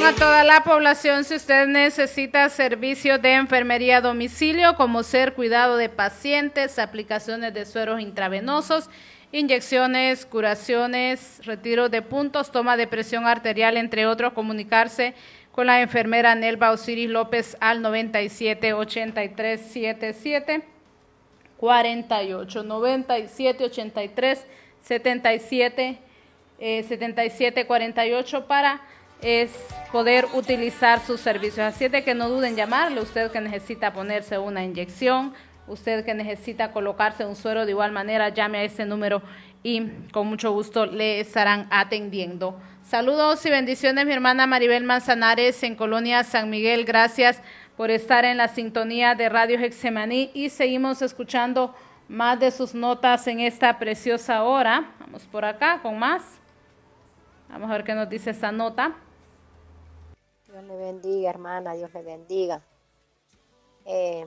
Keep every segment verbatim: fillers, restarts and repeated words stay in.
a toda la población. Si usted necesita servicios de enfermería a domicilio, como ser cuidado de pacientes, aplicaciones de sueros intravenosos, inyecciones, curaciones, retiro de puntos, toma de presión arterial, entre otros, comunicarse con la enfermera Nelva Osiris López al noventa y siete, ochenta y tres, setenta y siete, cuarenta y ocho, noventa y siete, ochenta y tres, setenta y siete, setenta y siete, cuarenta y ocho para es poder utilizar sus servicios. Así es de que no duden en llamarle, usted que necesita ponerse una inyección, usted que necesita colocarse un suero, de igual manera llame a ese número y con mucho gusto le estarán atendiendo. Saludos y bendiciones, mi hermana Maribel Manzanares en Colonia San Miguel. Gracias por estar en la sintonía de Radio Getsemaní y seguimos escuchando más de sus notas en esta preciosa hora. Vamos por acá con más. Vamos a ver qué nos dice esta nota. Dios le bendiga, hermana, Dios le bendiga. Eh,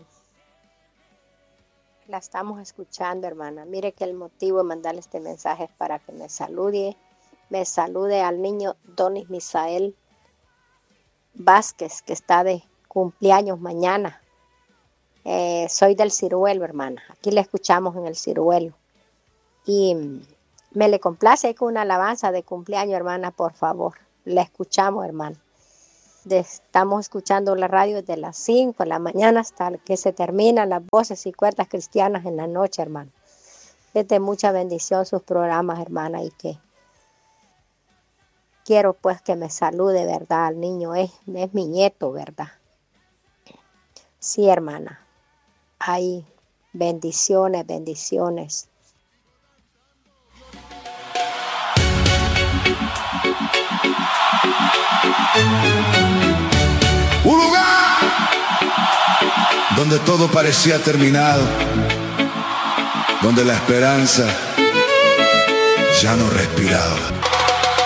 la estamos escuchando, hermana. Mire que el motivo de mandarle este mensaje es para que me salude, me salude al niño Donis Misael Vázquez, que está de cumpleaños mañana. Eh, soy del Ciruelo, hermana. Aquí le escuchamos en el Ciruelo. Y me le complace con una alabanza de cumpleaños, hermana, por favor. La escuchamos, hermana. De, estamos escuchando la radio desde las cinco de la mañana hasta que se terminan las voces y cuerdas cristianas en la noche, hermana. Es de mucha bendición sus programas, hermana, y que quiero pues que me salude, ¿verdad? Al niño es, es mi nieto, ¿verdad? Sí, hermana. Hay bendiciones, bendiciones. Un lugar donde todo parecía terminado, donde la esperanza ya no respiraba.